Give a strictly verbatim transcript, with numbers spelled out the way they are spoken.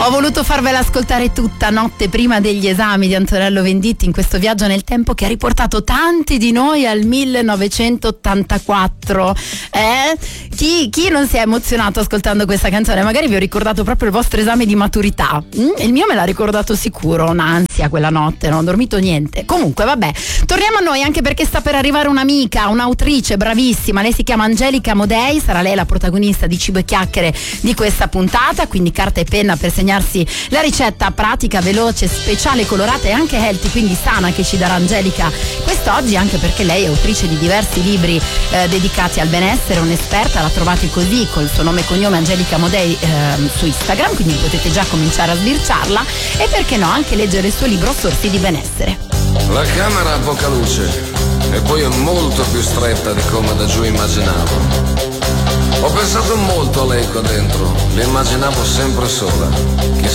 Ho voluto farvela ascoltare tutta notte prima degli esami di Antonello Venditti in questo viaggio nel tempo che ha riportato tanti di noi al millenovecentottantaquattro. Eh? Chi, chi non si è emozionato ascoltando questa canzone? Magari vi ho ricordato proprio il vostro esame di maturità. Mm? Il mio me l'ha ricordato sicuro, un'ansia quella notte, non ho dormito niente. Comunque vabbè, torniamo a noi, anche perché sta per arrivare un'amica, un'autrice bravissima. Lei si chiama Angelica Modei, sarà lei la protagonista di Cibo e Chiacchiere di questa puntata, quindi carta e penna per segnarsi la ricetta pratica, veloce, speciale, colorata e anche healthy, quindi sana, che ci darà Angelica quest'oggi, anche perché lei è autrice di diversi libri eh, dedicati al benessere, un'esperta, la trovate così col suo nome e cognome Angelica Modei eh, su Instagram, quindi potete già cominciare a sbirciarla e perché no anche leggere il suo libro Sorsi di benessere. La camera ha poca luce e poi è molto più stretta di come da giù immaginavo. Ho pensato molto a lei qua dentro, l'immaginavo sempre sola. Chissà